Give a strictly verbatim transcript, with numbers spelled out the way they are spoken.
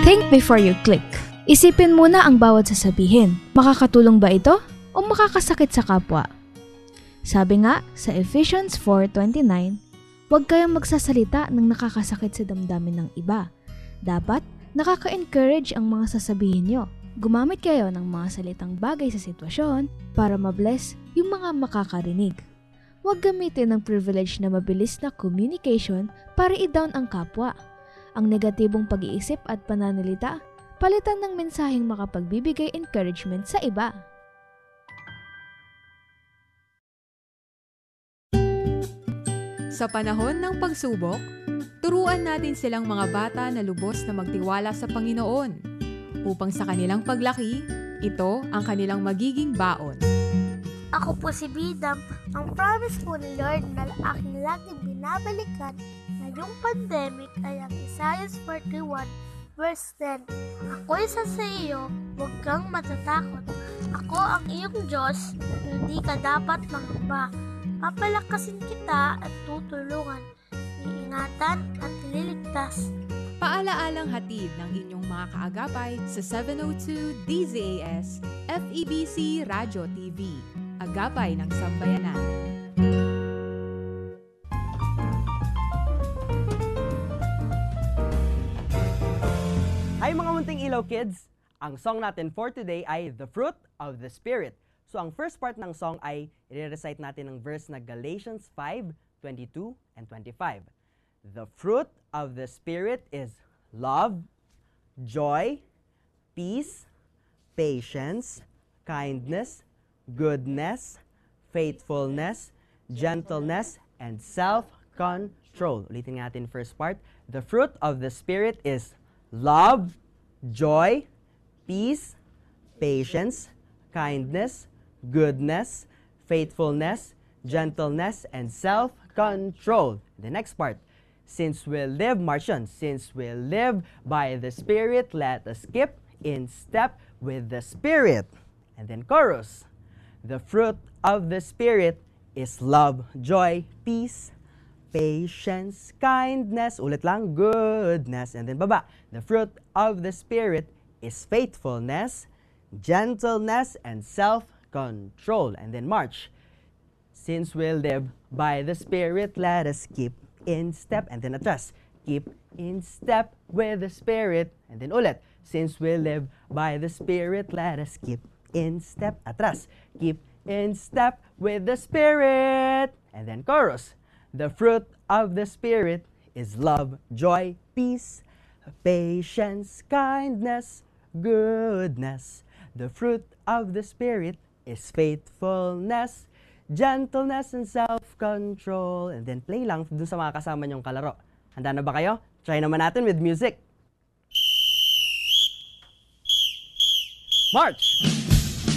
Think before you click. Isipin muna ang bawat sasabihin. Makakatulong ba ito o makakasakit sa kapwa? Sabi nga sa Ephesians four twenty-nine, huwag kayong magsasalita ng nakakasakit sa damdamin ng iba. Dapat nakaka-encourage ang mga sasabihin nyo. Gumamit kayo ng mga salitang bagay sa sitwasyon para mabless yung mga makakarinig. Huwag gamitin ng privilege na mabilis na communication para i-down ang kapwa. Ang negatibong pag-iisip at pananalita, palitan ng mensaheng makapagbibigay encouragement sa iba. Sa panahon ng pagsubok, turuan natin silang mga bata na lubos na magtiwala sa Panginoon upang sa kanilang paglaki, ito ang kanilang magiging baon. Ako po si Bidam, ang promise po ni Lord na aking laging binabalikan na yung pandemic ay ang Isaiah forty-one verse ten. Ako'y sa sa iyo, huwag kang matatakot. Ako ang iyong Diyos, hindi ka dapat mangamba. Papalakasin kita at tutulungan, iingatan at ililigtas. Paalaalang hatid ng inyong mga kaagapay sa seven oh two D Z A S F E B C Radio T V, Agapay ng Sambayanan. Hi mga munting ilaw kids! Ang song natin for today ay The Fruit of the Spirit. So ang first part ng song ay i-recite natin ng verse na Galatians five twenty-two and twenty-five. The fruit of the Spirit is love, joy, peace, patience, kindness, goodness, faithfulness, gentleness, and self-control. Ulitin natin first part. The fruit of the Spirit is love, joy, peace, patience, kindness, goodness, faithfulness, gentleness, and self-control. The next part. Since we live, Martian, since we live by the Spirit, let us keep in step with the Spirit. And then chorus. The fruit of the Spirit is love, joy, peace, patience, kindness, ulit lang, goodness. And then baba. The fruit of the Spirit is faithfulness, gentleness, and self-control. And then march. Since we live by the Spirit, let us keep in step. And then atras. Keep in step with the Spirit. And then ulit. Since we live by the Spirit, let us keep in step. Atras. Keep in step with the Spirit. And then chorus. The fruit of the Spirit is love, joy, peace, patience, kindness, goodness. The fruit of the Spirit is faithfulness, gentleness, and self-control. And then play lang dun sa mga kasama nyong kalaro. Handa na ba kayo? Try naman natin with music. March!